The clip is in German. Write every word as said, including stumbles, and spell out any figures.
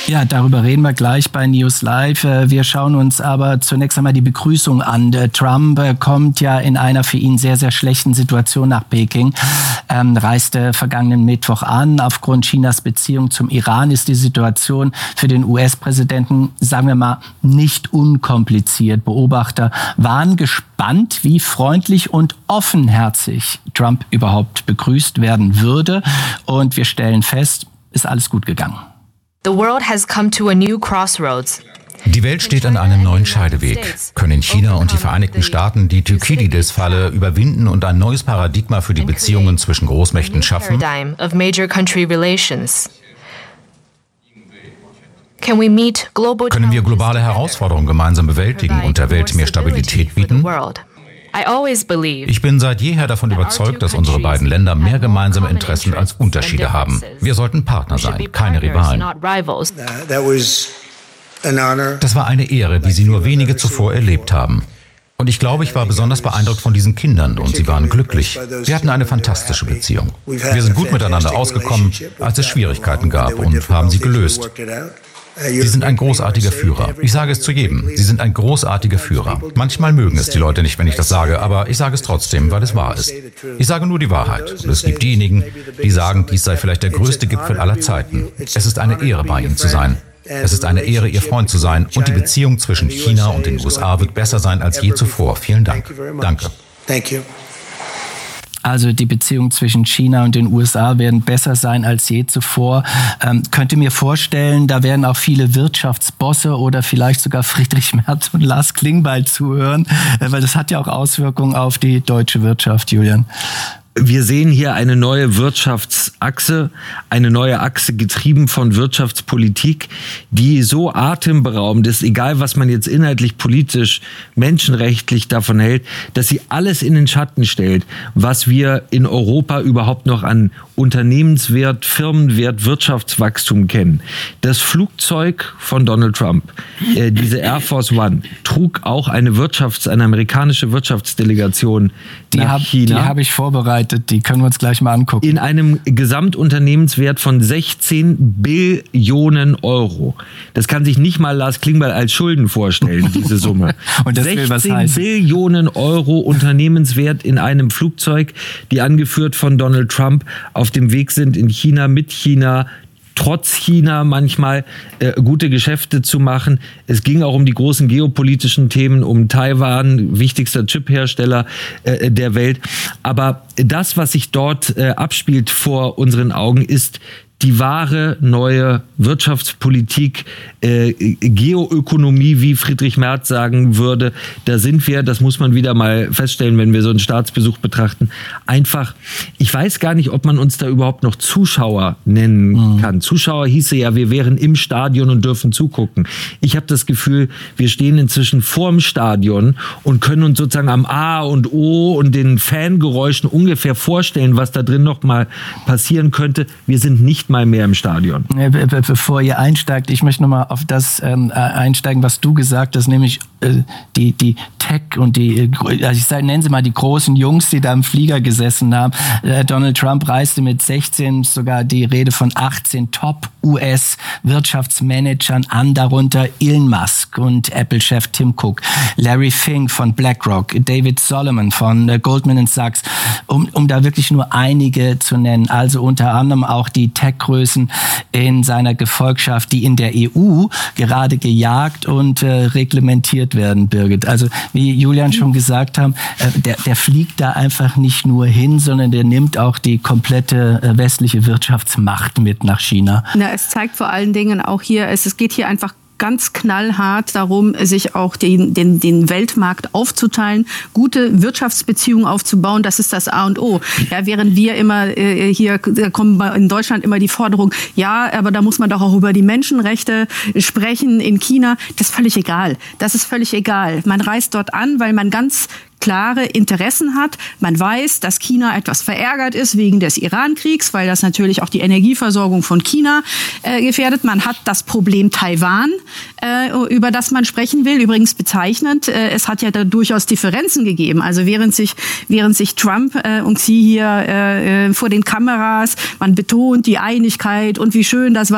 Ja, darüber reden wir gleich bei News Live. Wir schauen uns aber zunächst einmal die Begrüßung an. Trump kommt ja in einer für ihn sehr, sehr schlechten Situation nach Peking, ähm, reiste vergangenen Mittwoch an. Aufgrund Chinas Beziehung zum Iran ist die Situation für den U S-Präsidenten, sagen wir mal, nicht unkompliziert. Beobachter waren gespannt, wie freundlich und offenherzig Trump überhaupt begrüßt werden würde. Und wir stellen fest, ist alles gut gegangen. The world has come to a new crossroads. Die Welt steht an einem neuen Scheideweg. Können China und die Vereinigten Staaten die Thukydides-Falle überwinden und ein neues Paradigma für die Beziehungen zwischen Großmächten schaffen? Können wir globale Herausforderungen gemeinsam bewältigen und der Welt mehr Stabilität bieten? Ich bin seit jeher davon überzeugt, dass unsere beiden Länder mehr gemeinsame Interessen als Unterschiede haben. Wir sollten Partner sein, keine Rivalen. Das war eine Ehre, wie Sie nur wenige zuvor erlebt haben. Und ich glaube, ich war besonders beeindruckt von diesen Kindern und sie waren glücklich. Wir hatten eine fantastische Beziehung. Wir sind gut miteinander ausgekommen, als es Schwierigkeiten gab und haben sie gelöst. Sie sind ein großartiger Führer. Ich sage es zu jedem. Sie sind ein großartiger Führer. Manchmal mögen es die Leute nicht, wenn ich das sage, aber ich sage es trotzdem, weil es wahr ist. Ich sage nur die Wahrheit. Und es gibt diejenigen, die sagen, dies sei vielleicht der größte Gipfel aller Zeiten. Es ist eine Ehre, bei Ihnen zu sein. Es ist eine Ehre, Ihr Freund zu sein. Und die Beziehung zwischen China und den U S A wird besser sein als je zuvor. Vielen Dank. Danke. Also die Beziehungen zwischen China und den U S A werden besser sein als je zuvor. Ähm, könnte mir vorstellen, da werden auch viele Wirtschaftsbosse oder vielleicht sogar Friedrich Merz und Lars Klingbeil zuhören, äh, weil das hat ja auch Auswirkungen auf die deutsche Wirtschaft, Julian. Wir sehen hier eine neue Wirtschaftsachse, eine neue Achse getrieben von Wirtschaftspolitik, die so atemberaubend ist, egal was man jetzt inhaltlich, politisch, menschenrechtlich davon hält, dass sie alles in den Schatten stellt, was wir in Europa überhaupt noch an Unternehmenswert, Firmenwert, Wirtschaftswachstum kennen. Das Flugzeug von Donald Trump, äh, diese Air Force One, trug auch eine Wirtschafts-, eine amerikanische Wirtschaftsdelegation die nach hab, China. Die habe ich vorbereitet. Die können wir uns gleich mal angucken. In einem Gesamtunternehmenswert von sechzehn Billionen Euro. Das kann sich nicht mal Lars Klingbeil als Schulden vorstellen, diese Summe. Und das will was heißen. sechzehn Billionen Euro Unternehmenswert in einem Flugzeug, die angeführt von Donald Trump auf dem Weg sind, in China, mit China, trotz China manchmal äh, gute Geschäfte zu machen. Es ging auch um die großen geopolitischen Themen, um Taiwan, wichtigster Chiphersteller äh, der Welt. Aber das, was sich dort äh, abspielt vor unseren Augen, ist die wahre neue Wirtschaftspolitik, äh, Geoökonomie, wie Friedrich Merz sagen würde. Da sind wir, das muss man wieder mal feststellen, wenn wir so einen Staatsbesuch betrachten, einfach, ich weiß gar nicht, ob man uns da überhaupt noch Zuschauer nennen mhm. kann. Zuschauer hieße ja, wir wären im Stadion und dürfen zugucken. Ich habe das Gefühl, wir stehen inzwischen vorm Stadion und können uns sozusagen am A und O und den Fangeräuschen ungefähr vorstellen, was da drin noch mal passieren könnte. Wir sind nicht mal mehr im Stadion. Bevor ihr einsteigt, ich möchte nochmal auf das ähm, einsteigen, was du gesagt hast, nämlich äh, die, die Tech und die, also ich sage, nennen Sie mal die großen Jungs, die da im Flieger gesessen haben. Äh, Donald Trump reiste mit sechzehn, sogar die Rede von achtzehn Top-U S-Wirtschaftsmanagern an, darunter Elon Musk und Apple-Chef Tim Cook, Larry Fink von BlackRock, David Solomon von äh, Goldman Sachs, um, um da wirklich nur einige zu nennen. Also unter anderem auch die Tech-Größen in seiner Gefolgschaft, die in der E U gerade gejagt und äh, reglementiert werden, Birgit. Also wie Julian schon gesagt hat, äh, der, der fliegt da einfach nicht nur hin, sondern der nimmt auch die komplette äh, westliche Wirtschaftsmacht mit nach China. Na, es zeigt vor allen Dingen auch hier, es, es geht hier einfach ganz knallhart darum, sich auch den, den, den Weltmarkt aufzuteilen, gute Wirtschaftsbeziehungen aufzubauen, das ist das A und O. Ja, während wir immer äh, hier, da kommen in Deutschland immer die Forderung, ja, aber da muss man doch auch über die Menschenrechte sprechen in China. Das ist völlig egal. Das ist völlig egal. Man reist dort an, weil man ganz klare Interessen hat. Man weiß, dass China etwas verärgert ist wegen des Iran-Kriegs, weil das natürlich auch die Energieversorgung von China äh, gefährdet. Man hat das Problem Taiwan, äh, über das man sprechen will. Übrigens bezeichnend, äh, es hat ja da durchaus Differenzen gegeben. Also während sich, während sich Trump äh, und Sie hier äh, vor den Kameras, man betont die Einigkeit und wie schön das war,